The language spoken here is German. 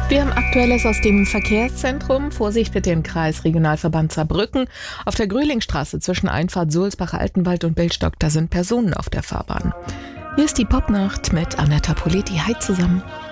Wir haben Aktuelles aus dem Verkehrszentrum. Vorsicht bitte im Kreis Regionalverband Saarbrücken. Auf der Grühlingstraße zwischen Einfahrt Sulzbach-Altenwald und Billstock, da sind Personen auf der Fahrbahn. Hier ist die Popnacht mit Annetta Politi. Hi zusammen.